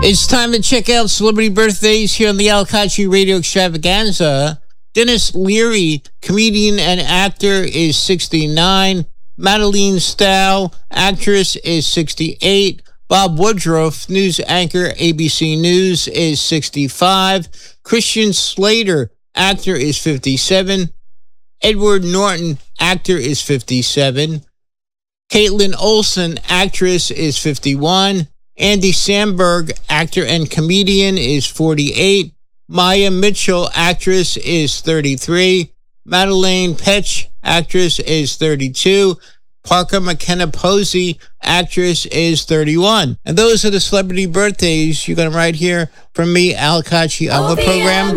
It's time to check out celebrity birthdays here on the Al Kachi Radio Extravaganza. Dennis Leary, comedian and actor, is 69. Madeline Stowe, actress, is 68. Bob Woodruff, news anchor, ABC News, is 65. Christian Slater, actor, is 57. Edward Norton, actor, is 57. Caitlin Olsen, actress, is 51. Andy Samberg, actor and comedian, is 48. Maya Mitchell, actress, is 33. Madeleine Petsch, actress, is 32. Parker McKenna Posey, actress, is 31. And those are the celebrity birthdays. You got them right here from me, Al Kachi, on the program.